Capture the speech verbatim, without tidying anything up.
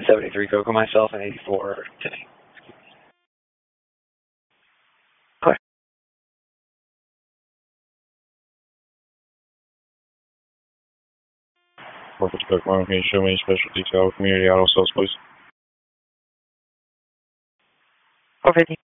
seventy-three Coco, myself, and eighty-four today. Okay. Perfect Coco, can you show me any special detail community auto sales, please? four fifty.